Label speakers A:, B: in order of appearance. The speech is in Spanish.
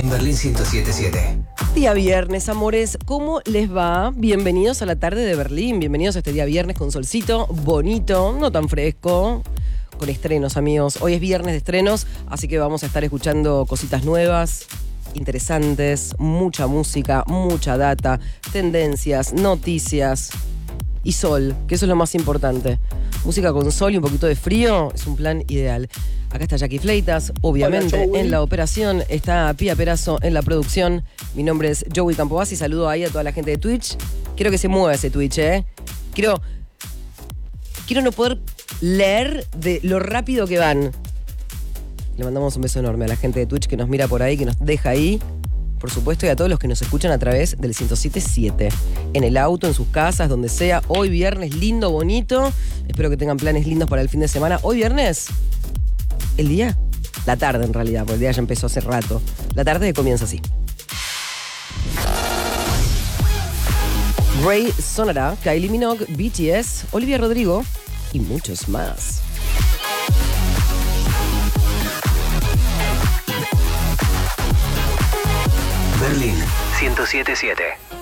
A: en Berlín 107.7.
B: Día viernes, amores, ¿cómo les va? Bienvenidos a la tarde de Berlín, bienvenidos a este día viernes con solcito, bonito, no tan fresco, con estrenos, amigos. Hoy es viernes de estrenos, así que vamos a estar escuchando cositas nuevas, interesantes, mucha música, mucha data, tendencias, noticias y sol, que eso es lo más importante. Música con sol y un poquito de frío es un plan ideal. Acá está Jackie Fleitas, obviamente. Hola, en la operación está Pía Perazo en la producción. Mi nombre es Joey Campobasi, saludo ahí a toda la gente de Twitch. Quiero que se mueva ese Twitch, Quiero no poder leer de lo rápido que van. Le mandamos un beso enorme a la gente de Twitch que nos mira por ahí, que nos deja ahí. Por supuesto, y a todos los que nos escuchan a través del 107.7. En el auto, en sus casas, donde sea. Hoy viernes lindo, bonito. Espero que tengan planes lindos para el fin de semana. Hoy viernes, el día, la tarde en realidad, porque el día ya empezó hace rato. La tarde comienza así. Ray Sonara, Kylie Minogue, BTS, Olivia Rodrigo y muchos más.
A: Berlín 107.7.